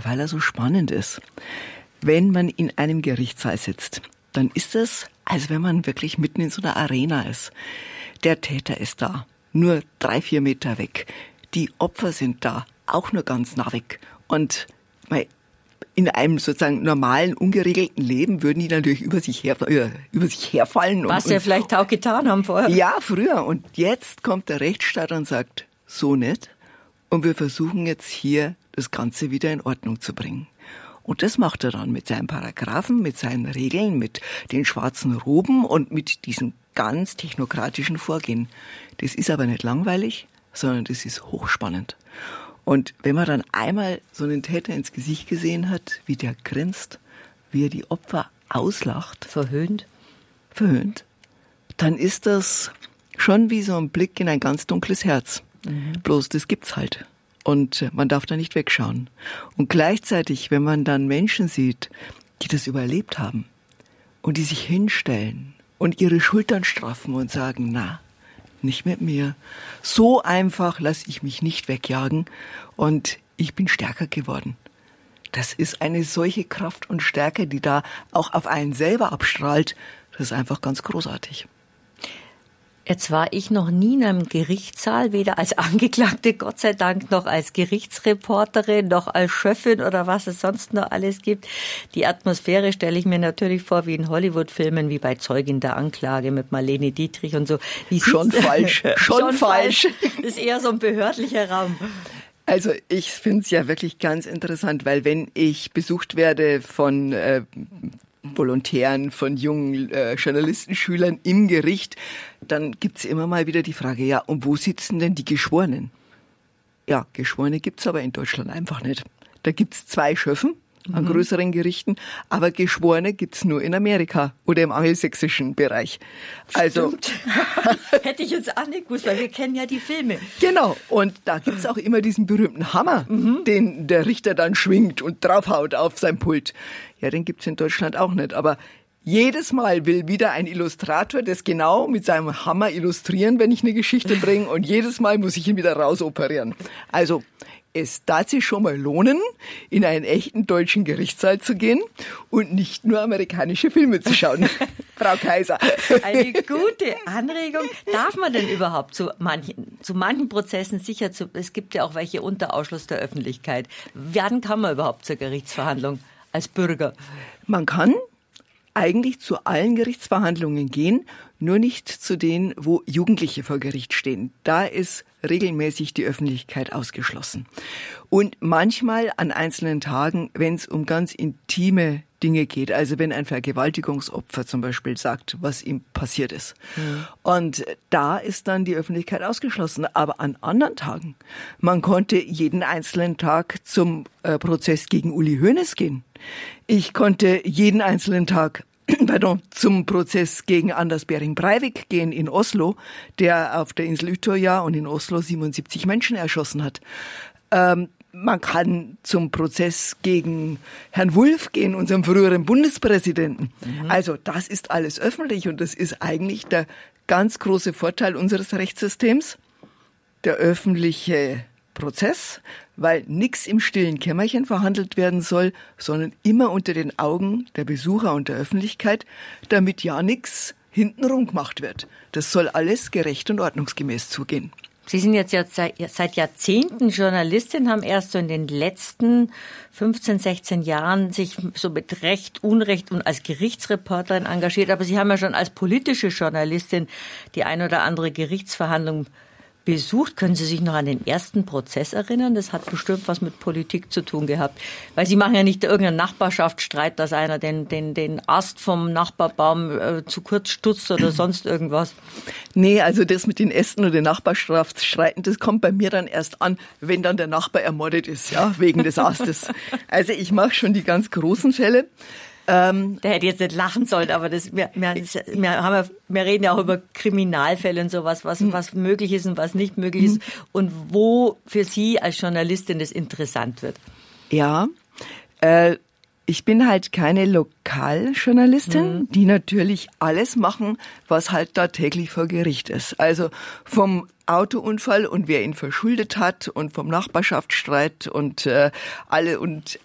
weil er so spannend ist. Wenn man in einem Gerichtssaal sitzt, dann ist es, als wenn man wirklich mitten in so einer Arena ist. Der Täter ist da, nur 3-4 Meter weg. Die Opfer sind da, auch nur ganz nah weg. Und in einem sozusagen normalen, ungeregelten Leben würden die natürlich über sich herfallen. Was sie vielleicht auch getan haben vorher. Ja, früher. Und jetzt kommt der Rechtsstaat und sagt, so nicht. Und wir versuchen jetzt hier, das Ganze wieder in Ordnung zu bringen. Und das macht er dann mit seinen Paragraphen, mit seinen Regeln, mit den schwarzen Roben und mit diesem ganz technokratischen Vorgehen. Das ist aber nicht langweilig, sondern das ist hochspannend. Und wenn man dann einmal so einen Täter ins Gesicht gesehen hat, wie der grinst, wie er die Opfer auslacht. Verhöhnt, dann ist das schon wie so ein Blick in ein ganz dunkles Herz. Bloß das gibt's halt. Und man darf da nicht wegschauen. Und gleichzeitig, wenn man dann Menschen sieht, die das überlebt haben und die sich hinstellen und ihre Schultern straffen und sagen, na, nicht mit mir. So einfach lasse ich mich nicht wegjagen und ich bin stärker geworden. Das ist eine solche Kraft und Stärke, die da auch auf einen selber abstrahlt. Das ist einfach ganz großartig. Jetzt war ich noch nie in einem Gerichtssaal, weder als Angeklagte, Gott sei Dank, noch als Gerichtsreporterin, noch als Schöffin oder was es sonst noch alles gibt. Die Atmosphäre stelle ich mir natürlich vor wie in Hollywood-Filmen, wie bei Zeugin der Anklage mit Marlene Dietrich und so. Schon falsch. Das ist eher so ein behördlicher Raum. Also ich finde es ja wirklich ganz interessant, weil wenn ich besucht werde von Volontären, von jungen Journalistenschülern im Gericht, dann gibt's immer mal wieder die Frage, ja, und wo sitzen denn die Geschworenen? Ja, Geschworene gibt's aber in Deutschland einfach nicht. Da gibt's 2 Schöffen an größeren Gerichten, aber Geschworene gibt's nur in Amerika oder im angelsächsischen Bereich. Also hätte ich jetzt auch nicht gewusst, weil wir kennen ja die Filme. Genau, und da gibt's auch immer diesen berühmten Hammer, den der Richter dann schwingt und draufhaut auf sein Pult. Ja, den gibt's in Deutschland auch nicht, aber jedes Mal will wieder ein Illustrator das genau mit seinem Hammer illustrieren, wenn ich eine Geschichte bringe, und jedes Mal muss ich ihn wieder rausoperieren. Also es darf sich schon mal lohnen, in einen echten deutschen Gerichtssaal zu gehen und nicht nur amerikanische Filme zu schauen. Frau Kaiser. Eine gute Anregung. Darf man denn überhaupt zu manchen Prozessen es gibt ja auch welche unter Ausschluss der Öffentlichkeit. Wann kann man überhaupt zur Gerichtsverhandlung als Bürger? Man kann eigentlich zu allen Gerichtsverhandlungen gehen, nur nicht zu denen, wo Jugendliche vor Gericht stehen. Da ist regelmäßig die Öffentlichkeit ausgeschlossen. Und manchmal an einzelnen Tagen, wenn es um ganz intime Dinge geht, also wenn ein Vergewaltigungsopfer zum Beispiel sagt, was ihm passiert ist. Und da ist dann die Öffentlichkeit ausgeschlossen. Aber an anderen Tagen, man konnte jeden einzelnen Tag zum Prozess gegen Uli Hoeneß gehen. Ich konnte jeden einzelnen Tag zum Prozess gegen Anders Behring Breivik gehen in Oslo, der auf der Insel Utøya und in Oslo 77 Menschen erschossen hat. Man kann zum Prozess gegen Herrn Wulff gehen, unserem früheren Bundespräsidenten. Also das ist alles öffentlich und das ist eigentlich der ganz große Vorteil unseres Rechtssystems, der öffentliche Prozess, weil nichts im stillen Kämmerchen verhandelt werden soll, sondern immer unter den Augen der Besucher und der Öffentlichkeit, damit ja nichts hintenrum gemacht wird. Das soll alles gerecht und ordnungsgemäß zugehen. Sie sind jetzt seit Jahrzehnten Journalistin, haben erst so in den letzten 15, 16 Jahren sich so mit Recht, Unrecht und als Gerichtsreporterin engagiert. Aber Sie haben ja schon als politische Journalistin die ein oder andere Gerichtsverhandlung besucht. Können Sie sich noch an den ersten Prozess erinnern? Das hat bestimmt was mit Politik zu tun gehabt. Weil Sie machen ja nicht irgendeinen Nachbarschaftsstreit, dass einer den Ast vom Nachbarbaum zu kurz stutzt oder sonst irgendwas. Nee, also das mit den Ästen und den Nachbarschaftsstreiten, das kommt bei mir dann erst an, wenn dann der Nachbar ermordet ist, ja, wegen des Astes. Also ich mache schon die ganz großen Fälle. Der hätte jetzt nicht lachen sollen, aber wir reden ja auch über Kriminalfälle und sowas, was möglich ist und was nicht möglich ist und wo für Sie als Journalistin das interessant wird. Ja, ich bin halt keine Lokaljournalistin, die natürlich alles machen, was halt da täglich vor Gericht ist. Also vom Autounfall und wer ihn verschuldet hat und vom Nachbarschaftsstreit und